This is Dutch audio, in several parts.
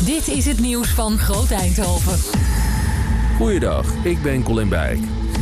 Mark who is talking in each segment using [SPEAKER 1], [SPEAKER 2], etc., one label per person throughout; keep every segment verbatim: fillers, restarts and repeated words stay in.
[SPEAKER 1] Dit is het nieuws van Groot Eindhoven.
[SPEAKER 2] Goeiedag, ik ben Colin Bijk.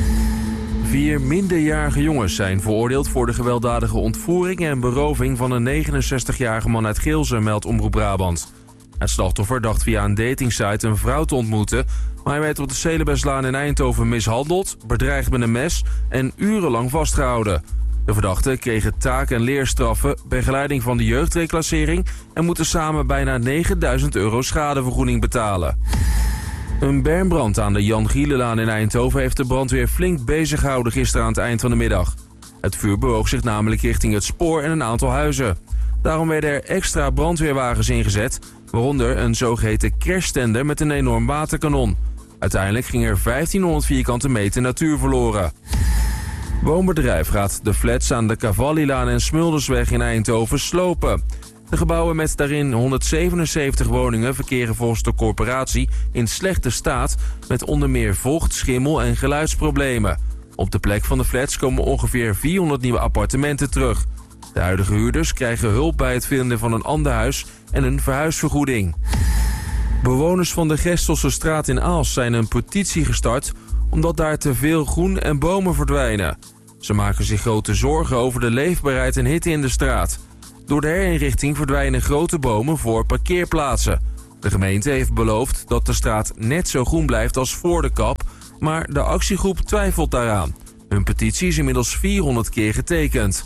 [SPEAKER 2] Vier minderjarige jongens zijn veroordeeld voor de gewelddadige ontvoering en beroving van een negenenzestigjarige man uit Geelze, meldt Omroep Brabant. Het slachtoffer dacht via een datingsite een vrouw te ontmoeten, maar hij werd op de Celebeslaan in Eindhoven mishandeld, bedreigd met een mes en urenlang vastgehouden. De verdachten kregen taak- en leerstraffen, begeleiding van de jeugdreclassering en moeten samen bijna negenduizend euro schadevergoeding betalen. Een bermbrand aan de Jan Gielelaan in Eindhoven heeft de brandweer flink bezig gehouden gisteren aan het eind van de middag. Het vuur bewoog zich namelijk richting het spoor en een aantal huizen. Daarom werden er extra brandweerwagens ingezet, waaronder een zogeheten crashtender met een enorm waterkanon. Uiteindelijk ging er vijftienhonderd vierkante meter natuur verloren. Woonbedrijf gaat de flats aan de Cavallilaan en Smuldersweg in Eindhoven slopen. De gebouwen met daarin honderdzevenenzeventig woningen verkeren volgens de corporatie in slechte staat met onder meer vocht, schimmel en geluidsproblemen. Op de plek van de flats komen ongeveer vierhonderd nieuwe appartementen terug. De huidige huurders krijgen hulp bij het vinden van een ander huis en een verhuisvergoeding. Bewoners van de Gestelse straat in Aalst zijn een petitie gestart omdat daar te veel groen en bomen verdwijnen. Ze maken zich grote zorgen over de leefbaarheid en hitte in de straat. Door de herinrichting verdwijnen grote bomen voor parkeerplaatsen. De gemeente heeft beloofd dat de straat net zo groen blijft als voor de kap, maar de actiegroep twijfelt daaraan. Hun petitie is inmiddels vierhonderd keer getekend.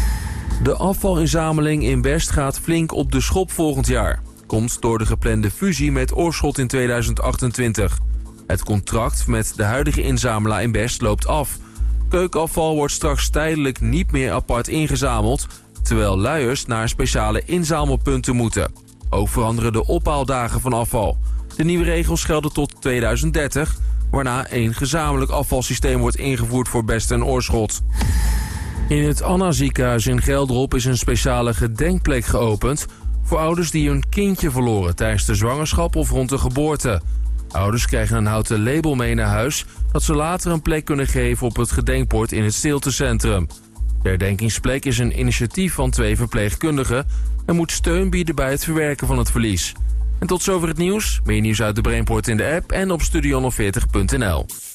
[SPEAKER 2] De afvalinzameling in Best gaat flink op de schop volgend jaar. Komt door de geplande fusie met Oorschot in tweeduizend achtentwintig. Het contract met de huidige inzamelaar in Best loopt af. Keukenafval wordt straks tijdelijk niet meer apart ingezameld, terwijl luiers naar speciale inzamelpunten moeten. Ook veranderen de ophaaldagen van afval. De nieuwe regels gelden tot tweeduizend dertig, waarna één gezamenlijk afvalsysteem wordt ingevoerd voor Best en Oorschot. In het Anna ziekenhuis in Geldrop is een speciale gedenkplek geopend voor ouders die hun kindje verloren tijdens de zwangerschap of rond de geboorte. Ouders krijgen een houten label mee naar huis dat ze later een plek kunnen geven op het gedenkbord in het stiltecentrum. De herdenkingsplek is een initiatief van twee verpleegkundigen en moet steun bieden bij het verwerken van het verlies. En tot zover het nieuws. Meer nieuws uit de Brainport in de app en op studio honderdveertig punt n l.